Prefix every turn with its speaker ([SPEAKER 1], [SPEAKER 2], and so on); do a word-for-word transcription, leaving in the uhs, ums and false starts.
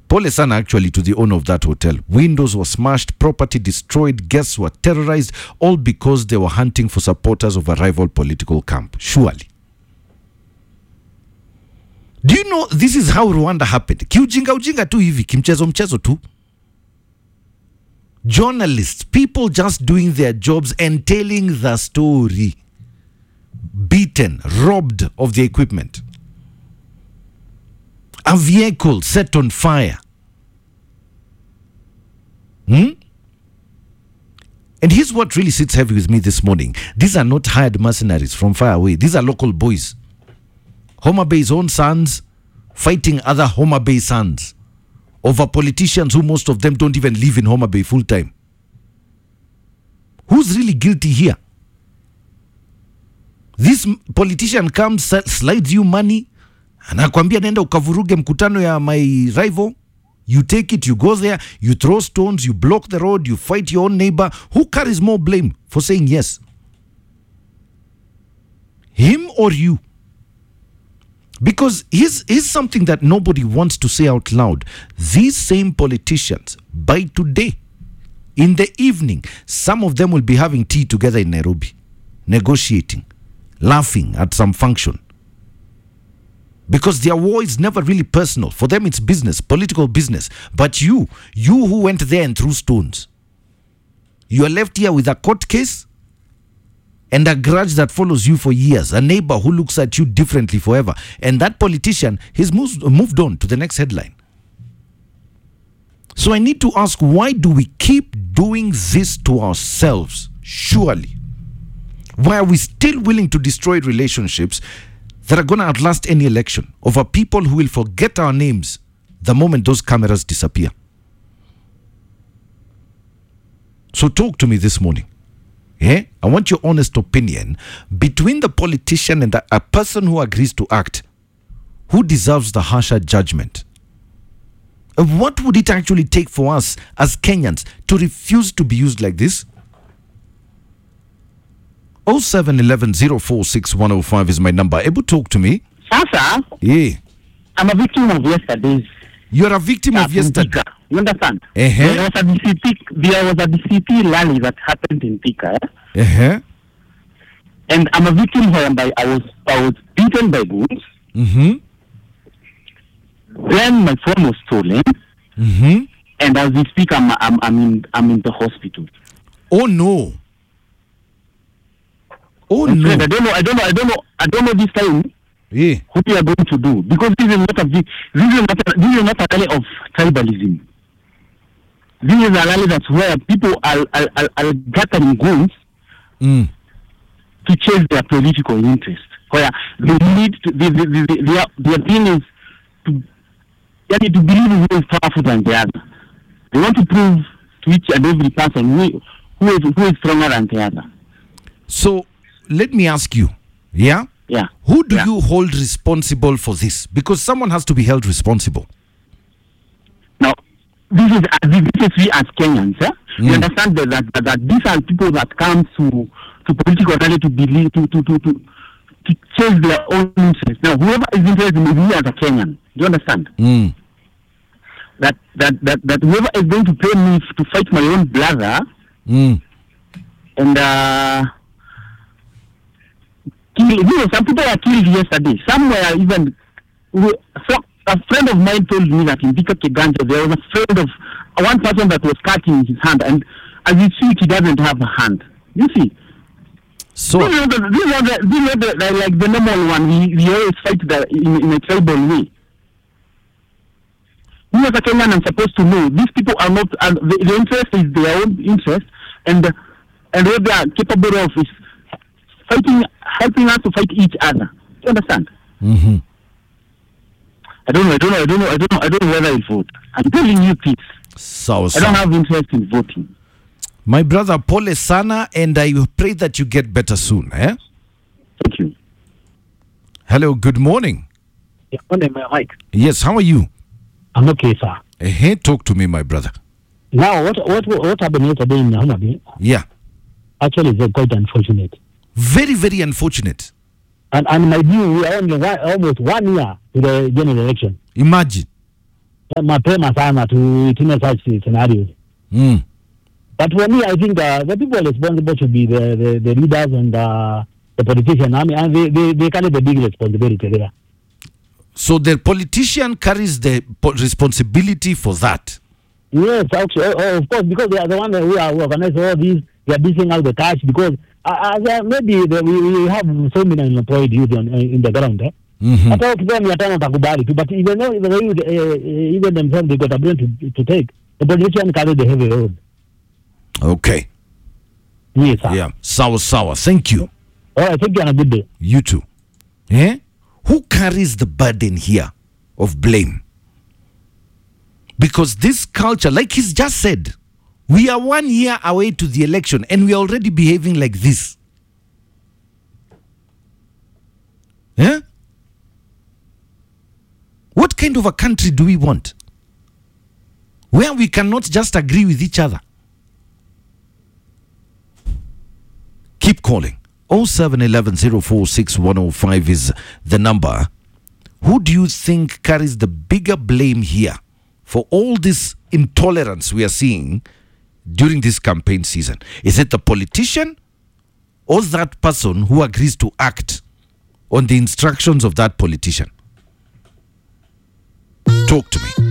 [SPEAKER 1] Pole sana actually to the owner of that hotel. Windows were smashed, property destroyed, guests were terrorized, all because they were hunting for supporters of a rival political camp. Surely. Do you know this is how Rwanda happened? Kiujinga ujinga tu hivi, kimchezo mchezo tu. Journalists, people just doing their jobs and telling the story. Beaten, robbed of the equipment. A vehicle set on fire. Hmm? And here's what really sits heavy with me this morning. These are not hired mercenaries from far away. These are local boys. Homa Bay's own sons fighting other Homa Bay sons over politicians who most of them don't even live in Homa Bay full time. Who's really guilty here? This politician comes, slides you money, anakwambia nenda ukavuruge mkutano ya my rival. You take it, you go there, you throw stones, you block the road, you fight your own neighbor. Who carries more blame for saying yes? Him or you? Because here's, here's something that nobody wants to say out loud. These same politicians, by today, in the evening, some of them will be having tea together in Nairobi, negotiating, laughing at some function. Because their war is never really personal. For them, it's business, political business. But you, you who went there and threw stones, you are left here with a court case and a grudge that follows you for years, a neighbor who looks at you differently forever. And that politician, he's moved, moved on to the next headline. So I need to ask, why do we keep doing this to ourselves? Surely. Why are we still willing to destroy relationships that are going to outlast any election over people who will forget our names the moment those cameras disappear? So talk to me this morning. Yeah? I want your honest opinion. Between the politician and the, a person who agrees to act, who deserves the harsher judgment? What would it actually take for us as Kenyans to refuse to be used like this? oh seven one one zero four six one oh five is my number. Able talk to me.
[SPEAKER 2] Sasa,
[SPEAKER 1] yeah.
[SPEAKER 2] I'm a victim of yesterday's.
[SPEAKER 1] You're a victim of yesterday.
[SPEAKER 2] You understand?
[SPEAKER 1] Uh-huh.
[SPEAKER 2] There was a D C P, there was a D C P rally that happened in Thika. Eh?
[SPEAKER 1] Uh-huh.
[SPEAKER 2] And I'm a victim whereby I was I was beaten by goons.
[SPEAKER 1] Mm-hmm.
[SPEAKER 2] Then my phone was stolen.
[SPEAKER 1] Mm-hmm.
[SPEAKER 2] And as we speak, I'm I'm I'm in I'm in the hospital.
[SPEAKER 1] Oh no. Oh
[SPEAKER 2] and
[SPEAKER 1] no.
[SPEAKER 2] Friend, I don't know. I don't know. I don't know. I don't know this time.
[SPEAKER 1] Yeah.
[SPEAKER 2] What we are going to do, because this is not a this is not a, this is not a rally of tribalism. This is a rally that's where people are are, are, are gathering goons
[SPEAKER 1] mm.
[SPEAKER 2] to chase their political interest. Where they need to, they, they, they, their their thing is to they need to believe who is powerful than the other. They want to prove to each and every person who who is who is stronger than the other.
[SPEAKER 1] So let me ask you, yeah.
[SPEAKER 2] Yeah.
[SPEAKER 1] Who do
[SPEAKER 2] yeah.
[SPEAKER 1] you hold responsible for this? Because someone has to be held responsible.
[SPEAKER 2] Now, this is uh, this is we as Kenyans. Eh?
[SPEAKER 1] Mm.
[SPEAKER 2] You understand that, that, that, that these are people that come to to political rally to believe to to to to to chase their own interests. Now, whoever is interested in me as a Kenyan, do you understand?
[SPEAKER 1] Mm.
[SPEAKER 2] That, that that that whoever is going to pay me f- to fight my own brother,
[SPEAKER 1] mm.
[SPEAKER 2] and uh, kill, you know, some people were killed yesterday. Some were even. So, a friend of mine told me that in Thika Kiganja there was a friend of uh, one person that was cutting his hand, and as you see, he doesn't have a hand. You see.
[SPEAKER 1] So
[SPEAKER 2] This is the, this is the, this is the, the, like the normal one. We, we always fight the, in, in a tribal way. Me as a Kenyan, I'm supposed to know these people are not. Uh, the, the interest is their own interest, and uh, and what they are capable of is fighting, helping us to fight each other. Do you understand?
[SPEAKER 1] Mm-hmm.
[SPEAKER 2] I don't know. I don't know. I don't know. I don't know. I don't know whether I vote. I'm telling you, please.
[SPEAKER 1] So, so.
[SPEAKER 2] I don't have interest in voting.
[SPEAKER 1] My brother, Pole sana, and I pray that you get better soon. Eh?
[SPEAKER 2] Thank you.
[SPEAKER 1] Hello, good morning.
[SPEAKER 3] Yeah, my mic.
[SPEAKER 1] Yes, how are you?
[SPEAKER 3] I'm okay, sir.
[SPEAKER 1] Hey, talk to me, my brother.
[SPEAKER 3] Now, what what what happened yesterday in Homa Bay?
[SPEAKER 1] Yeah.
[SPEAKER 3] Actually, it's quite unfortunate.
[SPEAKER 1] Very, very unfortunate.
[SPEAKER 3] And and my view, we are only one, almost one year to the general election.
[SPEAKER 1] Imagine.
[SPEAKER 3] mapema sana to to such scenarios.
[SPEAKER 1] Mm.
[SPEAKER 3] But for me, I think uh, the people responsible should be the, the, the leaders and uh, the politicians. I mean, and they, they, they carry the big responsibility there.
[SPEAKER 1] So the politician carries the po- responsibility for that.
[SPEAKER 3] Yes, actually, oh, of course, because they are the one who are who organize all these. They are dishing out the cash because uh, uh, maybe the, we, we have so many unemployed youth on, uh, in the ground. Eh?
[SPEAKER 1] Mm-hmm.
[SPEAKER 3] Hata ukipea mia tano utakubali tu, but even though even, though, uh, even themselves they got a brain to, to take, the politician carry the heavy load.
[SPEAKER 1] Okay.
[SPEAKER 3] Yes, sir.
[SPEAKER 1] Yeah. Sawa sawa. Thank you.
[SPEAKER 3] All right, thank you and a good day.
[SPEAKER 1] You too. Eh? Who carries the burden here of blame? Because this culture, like he's just said, we are one year away to the election and we are already behaving like this. Eh? What kind of a country do we want? Where we cannot just agree with each other. Keep calling. oh seven one one zero four six one oh five is the number. Who do you think carries the bigger blame here for all this intolerance we are seeing during this campaign season? Is it the politician or that person who agrees to act on the instructions of that politician? Talk to me.